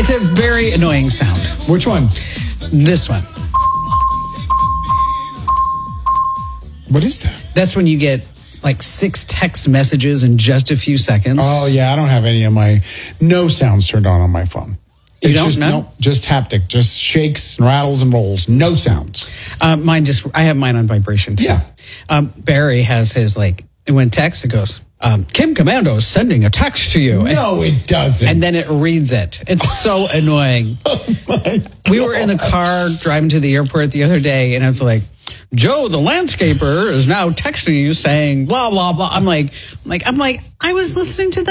It's a very annoying sound. Which one? This one. What is that? That's when you get like 6 text messages in just a few seconds. Oh, yeah. I don't have any of my no sounds turned on my phone. You don't just, know? No, just haptic, just shakes and rattles and rolls. No sounds. I have mine on vibration too. Yeah. Barry has his when text, it goes, Kim Commando is sending a text to you. No, it doesn't. And then it reads it. It's so annoying. We were in the car driving to the airport the other day, and I was like, Joe, the landscaper, is now texting you saying blah, blah, blah. I'm like, I was listening to the